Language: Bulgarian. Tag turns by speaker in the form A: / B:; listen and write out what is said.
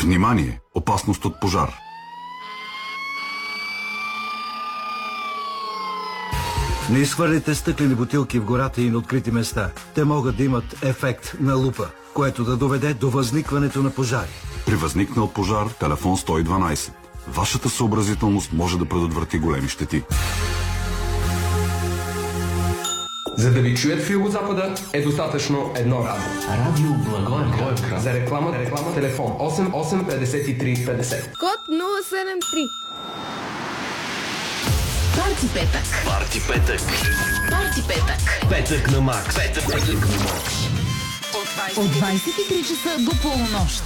A: Внимание! Опасност от пожар.
B: Не изхвърляйте стъклени бутилки в гората и на открити места. Те могат да имат ефект на лупа, което да доведе до възникването на пожари.
A: При възникнал пожар, телефон 112. Вашата съобразителност може да предотврати големи щети.
C: За да ви чуят в Югозапада е достатъчно едно радио.
D: Радио Благоевград.
C: За реклама, телефон 88 53 50.
E: Код 073.
F: Парти петък.
D: Парти петък.
F: Парти петък.
D: Петък на Макс. Петък на Макс.
F: От 23 часа до полунощ.